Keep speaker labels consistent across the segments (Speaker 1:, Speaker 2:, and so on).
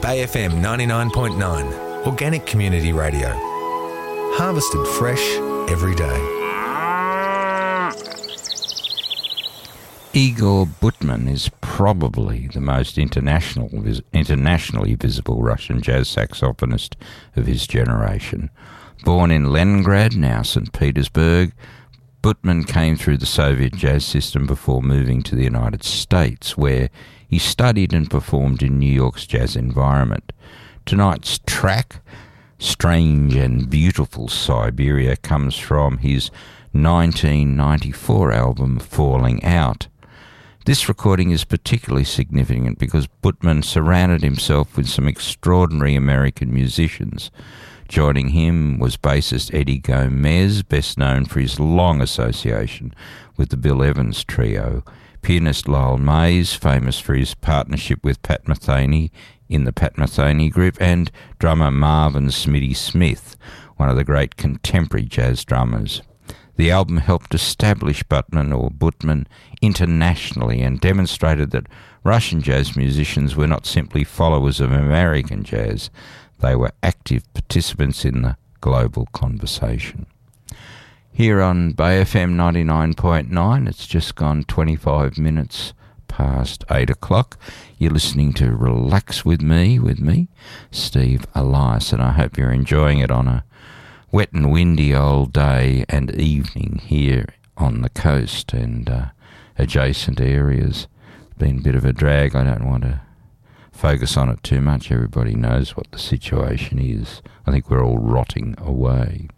Speaker 1: Bay FM 99.9, Organic Community Radio. Harvested fresh every day.
Speaker 2: Igor Butman is probably the most internationally visible Russian jazz saxophonist of his generation. Born in Leningrad, now St. Petersburg, Butman came through the Soviet jazz system before moving to the United States, where he studied and performed in New York's jazz environment. Tonight's track, Strange and Beautiful Siberia, comes from his 1994 album Falling Out. This recording is particularly significant because Butman surrounded himself with some extraordinary American musicians. Joining him was bassist Eddie Gomez, best known for his long association with the Bill Evans Trio, pianist Lyle Mays, famous for his partnership with Pat Metheny in the Pat Metheny Group, and drummer Marvin Smitty Smith, one of the great contemporary jazz drummers. The album helped establish Butman internationally and demonstrated that Russian jazz musicians were not simply followers of American jazz, they were active participants in the global conversation. Here on Bay FM 99.9, it's just gone 25 minutes past 8 o'clock. You're listening to Relax With Me, Steve Elias, and I hope you're enjoying it on a wet and windy old day and evening here on the coast and adjacent areas. It's been a bit of a drag. I don't want to focus on it too much. Everybody knows what the situation is. I think we're all rotting away.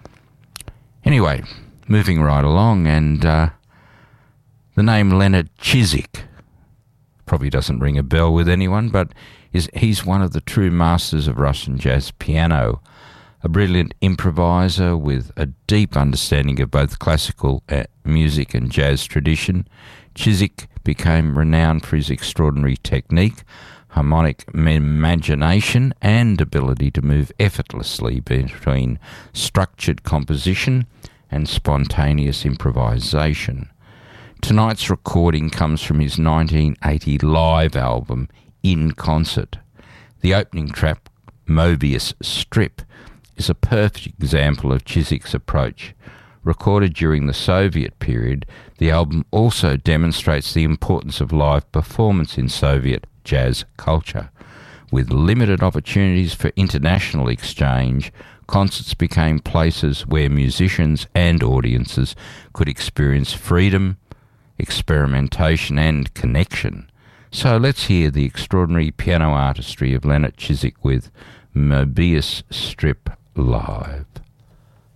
Speaker 2: Anyway, moving right along, and the name Leonard Chizik probably doesn't ring a bell with anyone, but he's one of the true masters of Russian jazz piano, a brilliant improviser with a deep understanding of both classical music and jazz tradition. Chizik became renowned for his extraordinary technique, harmonic imagination, and ability to move effortlessly between structured composition and spontaneous improvisation. Tonight's recording comes from his 1980 live album, In Concert. The opening track, Mobius Strip, is a perfect example of Chizik's approach. Recorded during the Soviet period, the album also demonstrates the importance of live performance in Soviet jazz culture. With limited opportunities for international exchange, concerts became places where musicians and audiences could experience freedom, experimentation and connection. So let's hear the extraordinary piano artistry of Leonard Chizik with Mobius Strip live.